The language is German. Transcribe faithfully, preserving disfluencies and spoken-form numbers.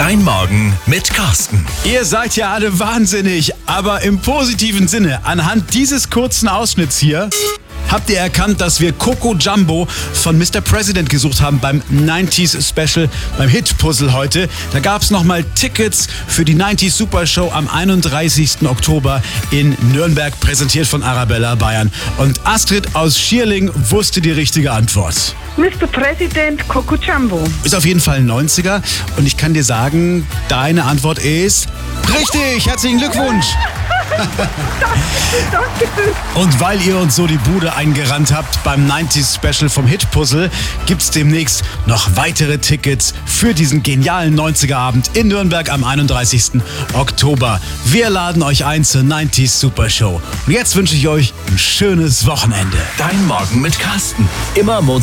Dein Morgen mit Carsten. Ihr seid ja alle wahnsinnig, aber im positiven Sinne. Anhand dieses kurzen Ausschnitts hier habt ihr erkannt, dass wir Coco Jumbo von Mister President gesucht haben beim neunziger Special, beim Hit-Puzzle heute. Da gab es nochmal Tickets für die neunziger Super Show am einunddreißigsten Oktober in Nürnberg, präsentiert von Arabella Bayern. Und Astrid aus Schierling wusste die richtige Antwort. Mister President, Coco Jumbo. Ist auf jeden Fall ein neunziger und ich kann dir sagen, deine Antwort ist richtig. Herzlichen Glückwunsch. Dankeschön. Und weil ihr uns so die Bude eingerannt habt beim neunziger Special vom Hit-Puzzle, gibt's demnächst noch weitere Tickets für diesen genialen neunziger Abend in Nürnberg am einunddreißigsten Oktober. Wir laden euch ein zur neunziger Super Show. Und jetzt wünsche ich euch ein schönes Wochenende. Dein Morgen mit Carsten. Immer Montag